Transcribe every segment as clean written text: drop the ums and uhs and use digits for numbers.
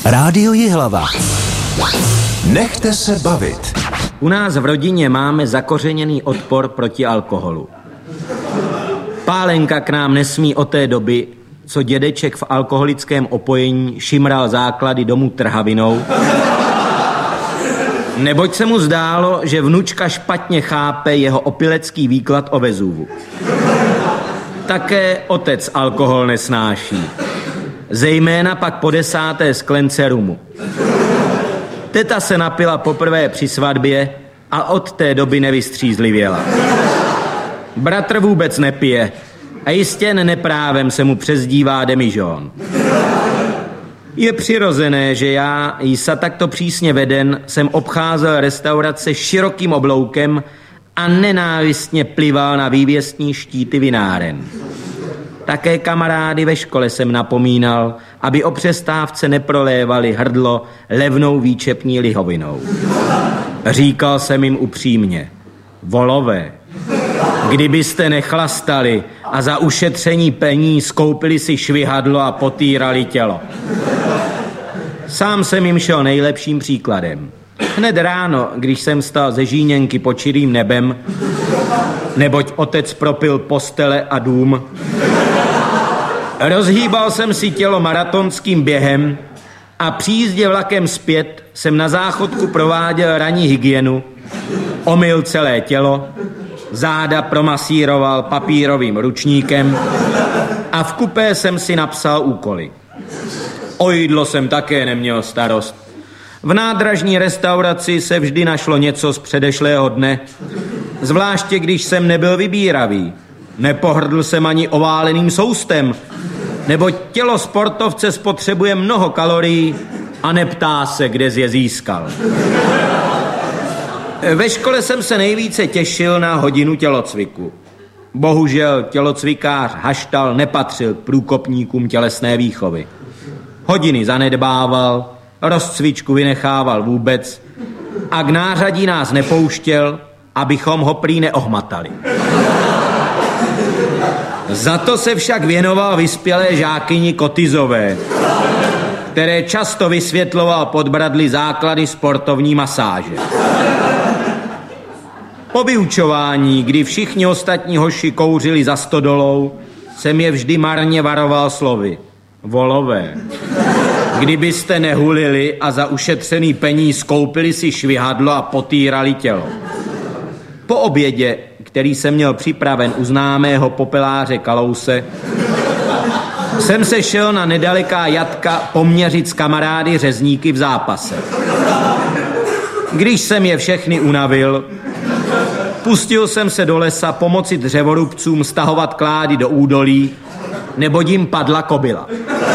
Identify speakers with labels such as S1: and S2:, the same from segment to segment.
S1: Rádio Jihlava. Nechte se bavit.
S2: U nás v rodině máme zakořeněný odpor proti alkoholu. Pálenka k nám nesmí od té doby, co dědeček v alkoholickém opojení šimral základy domu trhavinou, neboť se mu zdálo, že vnučka špatně chápe jeho opilecký výklad o Vezúvu. Také otec alkohol nesnáší. Zejména pak po 10. sklence rumu. Teta se napila poprvé při svatbě a od té doby nevystřízlivěla. Bratr vůbec nepije a jistě neprávem se mu přezdívá demižón. Je přirozené, že já, jisa takto přísně veden, jsem obcházel restaurace širokým obloukem a nenávistně plival na vývěstní štíty vináren. Také kamarády ve škole jsem napomínal, aby o přestávce neprolévali hrdlo levnou výčepní lihovinou. Říkal jsem jim upřímně: volové, kdybyste nechlastali a za ušetření peníz koupili si švihadlo a potírali tělo. Sám jsem jim šel nejlepším příkladem. Hned ráno, když jsem stal ze žíněnky pod čirým nebem, neboť otec propil postele a dům, rozhýbal jsem si tělo maratonským během a při jízdě vlakem zpět jsem na záchodku prováděl ranní hygienu, omyl celé tělo, záda promasíroval papírovým ručníkem a v kupé jsem si napsal úkoly. O jídlo jsem také neměl starost. V nádražní restauraci se vždy našlo něco z předešlého dne, zvláště když jsem nebyl vybíravý. Nepohrdl jsem ani ováleným soustem, neboť tělo sportovce spotřebuje mnoho kalorií a neptá se, kde je získal. Ve škole jsem se nejvíce těšil na hodinu tělocviku. Bohužel tělocvikář Haštal nepatřil k průkopníkům tělesné výchovy. Hodiny zanedbával, rozcvičku vynechával vůbec a k nářadí nás nepouštěl, abychom ho prý neohmatali. Za to se však věnoval vyspělé žákyni Kotizové, které často vysvětloval pod bradly základy sportovní masáže. Po vyučování, kdy všichni ostatní hoši kouřili za stodolou, jsem je vždy marně varoval slovy: volové, kdybyste nehulili a za ušetřený peníz koupili si švihadlo a potírali tělo. Po obědě, který jsem měl připraven u známého popeláře Kalouse, jsem se šel na nedaleká jatka poměřit s kamarády řezníky v zápase. Když jsem je všechny unavil, pustil jsem se do lesa pomoci dřevorubcům stahovat klády do údolí, neboť jim padla kobyla.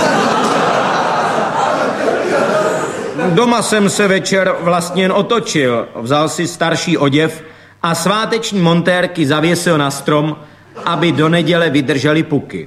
S2: Doma jsem se večer vlastně jen otočil, vzal si starší oděv a sváteční montérky zavěsil na strom, aby do neděle vydržely puky.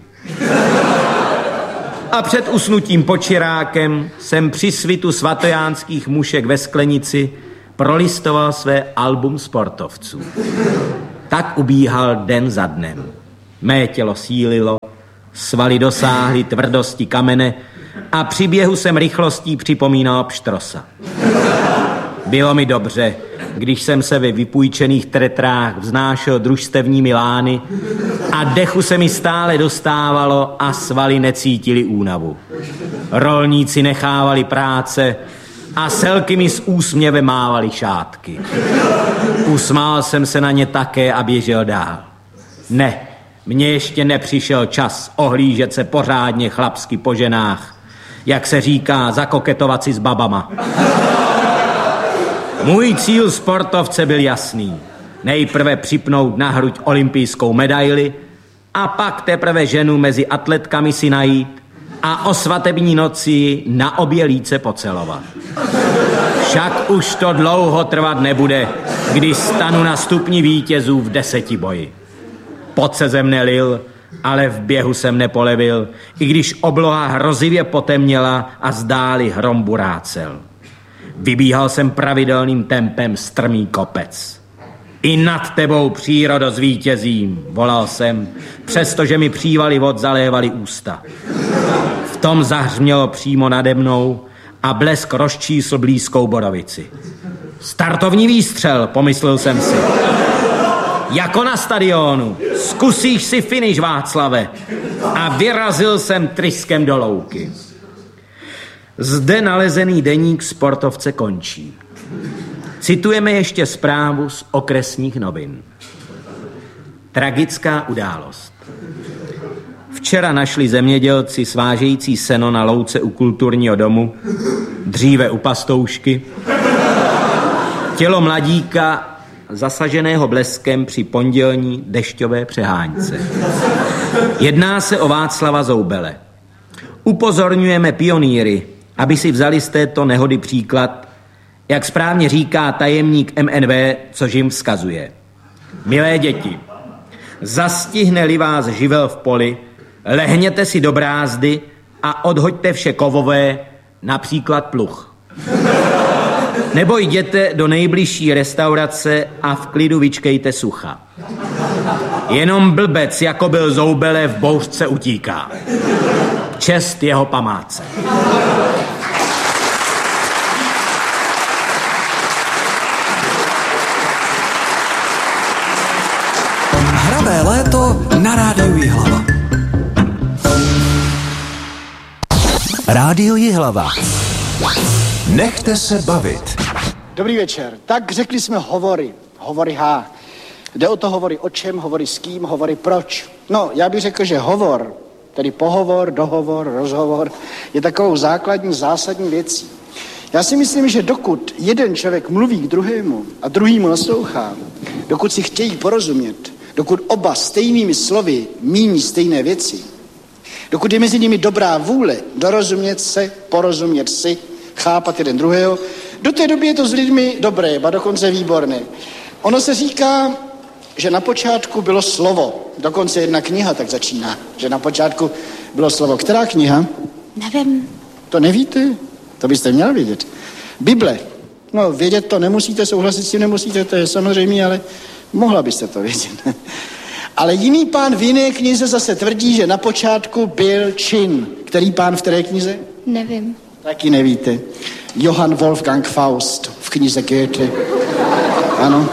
S2: A před usnutím pod čirákem jsem při svitu svatojánských mušek ve sklenici prolistoval své album sportovců. Tak ubíhal den za dnem. Mé tělo sílilo, svaly dosáhly tvrdosti kamene a při běhu jsem rychlostí připomínal pštrosa. Bylo mi dobře, když jsem se ve vypůjčených tretrách vznášel družstevními lány a dechu se mi stále dostávalo a svaly necítili únavu. Rolníci nechávali práce a selky mi s úsměvem mávali šátky. Usmál jsem se na ně také a běžel dál. Ne, mně ještě nepřišel čas ohlížet se pořádně chlapsky po ženách, jak se říká, zakoketovat si s babama. Můj cíl sportovce byl jasný. Nejprve připnout na hruď olympijskou medaili a pak teprve ženu mezi atletkami si najít a o svatební noci na obě líce pocelovat. Však už to dlouho trvat nebude, když stanu na stupni vítězů v 10 boji. Pot se ze mne lil, ale v běhu jsem nepolevil, i když obloha hrozivě potemněla a zdáli hrom burácel. Vybíhal jsem pravidelným tempem strmý kopec. I nad tebou, přírodo, zvítězím, volal jsem, přestože mi přívaly vod zalévaly ústa. V tom zahřmělo přímo nade mnou a blesk rozčísl blízkou borovici. Startovní výstřel, pomyslel jsem si. Jako na stadionu. Zkusíš si finish, Václave. A vyrazil jsem tryskem do louky. Zde nalezený deník sportovce končí. Citujeme ještě zprávu z okresních novin. Tragická událost. Včera našli zemědělci svážející seno na louce u kulturního domu, dříve u pastoušky, tělo mladíka zasaženého bleskem při pondělní dešťové přehánce. Jedná se o Václava Zoubele. Upozorňujeme pionýry, aby si vzali z této nehody příklad, jak správně říká tajemník MNV, což jim vzkazuje. Milé děti, zastihne-li vás živel v poli, lehněte si do brázdy a odhoďte vše kovové, například pluh. Nebo jděte do nejbližší restaurace a v klidu vyčkejte sucha. Jenom blbec, jako byl Zoubele, v bouřce utíká. Čest jeho památce.
S1: Hravé léto na Rádiu Jihlava. Rádio Jihlava. Nechte se bavit.
S3: Dobrý večer. Tak řekli jsme hovory. Hovory H. Jde o to hovory o čem, hovory s kým, hovory proč. No, já bych řekl, že hovor, tedy pohovor, dohovor, rozhovor, je takovou základní, zásadní věcí. Já si myslím, že dokud jeden člověk mluví k druhému a druhý mu naslouchá, dokud si chtějí porozumět, dokud oba stejnými slovy míní stejné věci, dokud je mezi nimi dobrá vůle, dorozumět se, porozumět si, chápat jeden druhého, do té doby je to s lidmi dobré, ba dokonce výborné. Ono se říká, že na počátku bylo slovo, dokonce jedna kniha tak začíná, že na počátku bylo slovo. Která kniha?
S4: Nevím.
S3: To nevíte? To byste měl vědět. Bible. No, vědět to nemusíte, souhlasit s tím nemusíte, to je samozřejmě, ale mohla byste to vědět. Ale jiný pán v jiné knize zase tvrdí, že na počátku byl čin. Který pán v té knize?
S4: Nevím.
S3: Taky nevíte. Johann Wolfgang Faust v knize Goethe. Ano.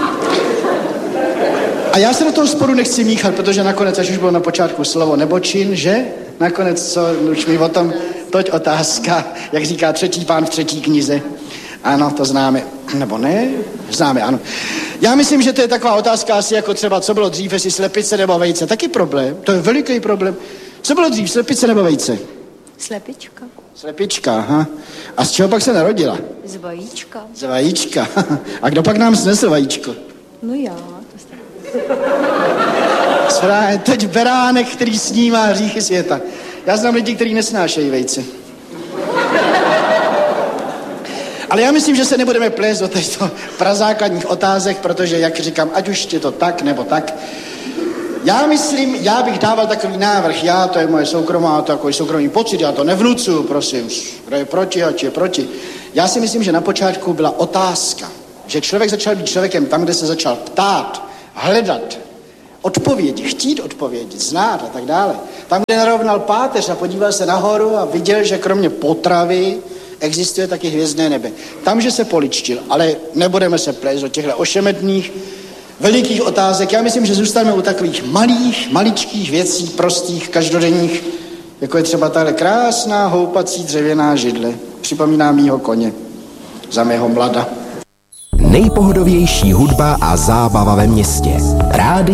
S3: A já se do toho sporu nechci míchat, protože nakonec, až už bylo na počátku slovo nebo čin, že? Nakonec, co už mi o tom, toť otázka, jak říká třetí pán v třetí knize. Ano, to známe. Nebo ne? Známe, ano. Já myslím, že to je taková otázka asi jako třeba, co bylo dřív, jestli slepice nebo vejce. Taky problém, to je veliký problém. Co bylo dřív, slepice nebo vejce?
S4: Slepička.
S3: Slepička, aha. A z čeho pak se narodila?
S4: Z vajíčka.
S3: Z vajíčka. A kdo pak nám snesl vajíčko?
S4: No já, to jste...
S3: Správně, teď beránek, který snímá hříchy světa. Já znám lidi, kteří nesnášejí vejce. Ale já myslím, že se nebudeme plést do těchto prazákladních otázek, protože, jak říkám, ať už je to tak nebo tak, já myslím, já bych dával takový návrh, to je moje soukromá, takový soukromý pocit, já to nevnucuju, prosím, kdo je proti, ať je proti. Já si myslím, že na počátku byla otázka, že člověk začal být člověkem tam, kde se začal ptát, hledat odpovědi, chtít odpovědi, znát a tak dále. Tam, kde narovnal páteř a podíval se nahoru a viděl, že kromě potravy existuje taky hvězdné nebe. Tam, že se poličtil, ale nebudeme se plést do těchto ošemetných, velikých otázek. Já myslím, že zůstaneme u takových maličkých věcí, prostých, každodenních, jako je třeba tahle krásná houpací dřevěná židle. Připomíná mýho koně za mého mlada.
S1: Nejpohodovější hudba a zábava ve městě. Rádio